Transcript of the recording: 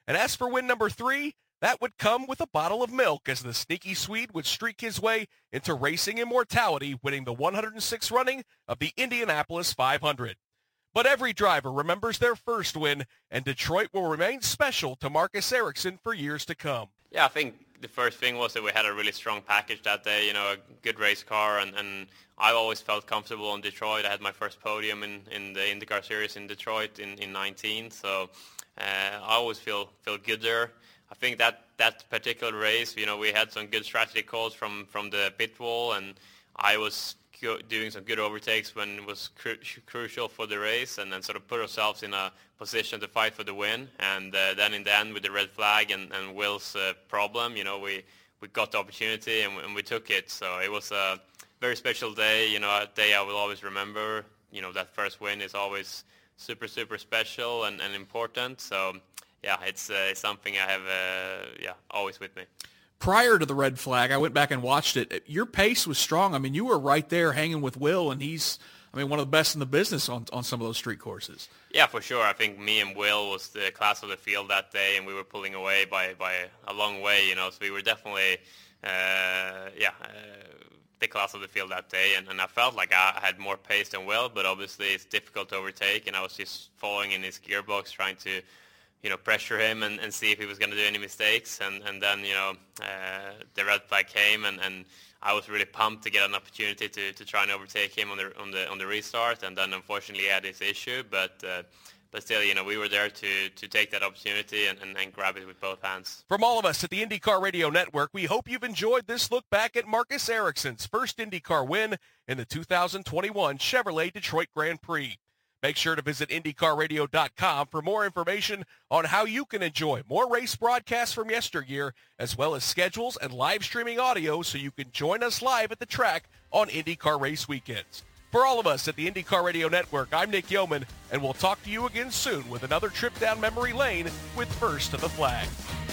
And as for win number 3, that would come with a bottle of milk as the sneaky Swede would streak his way into racing immortality, winning the 106th running of the Indianapolis 500. But every driver remembers their first win, and Detroit will remain special to Marcus Ericsson for years to come. Yeah, I think the first thing was that we had a really strong package that day, a good race car, and I always felt comfortable in Detroit. I had my first podium in the IndyCar Series in Detroit in 19, so I always feel good there. I think that particular race, we had some good strategy calls from the pit wall, and I was doing some good overtakes when it was crucial for the race, and then sort of put ourselves in a position to fight for the win. And then in the end, with the red flag and Will's problem, we got the opportunity and we took it. So it was a very special day, a day I will always remember. That first win is always super, super special and important. So yeah, it's something I have always with me. Prior to the red flag, I went back and watched it. Your pace was strong. I mean, you were right there hanging with Will, and he's, one of the best in the business on some of those street courses. Yeah, for sure. I think me and Will was the class of the field that day, and we were pulling away by a long way, So we were definitely, the class of the field that day, and I felt like I had more pace than Will, but obviously it's difficult to overtake, and I was just following in his gearbox, trying to pressure him and see if he was going to do any mistakes. And then, the red flag came, and I was really pumped to get an opportunity to try and overtake him on the restart. And then, unfortunately, he had this issue. But still, we were there to take that opportunity and grab it with both hands. From all of us at the IndyCar Radio Network, we hope you've enjoyed this look back at Marcus Ericsson's first IndyCar win in the 2021 Chevrolet Detroit Grand Prix. Make sure to visit IndyCarRadio.com for more information on how you can enjoy more race broadcasts from yesteryear, as well as schedules and live streaming audio so you can join us live at the track on IndyCar race weekends. For all of us at the IndyCar Radio Network, I'm Nick Yeoman, and we'll talk to you again soon with another trip down memory lane with First to the Flag.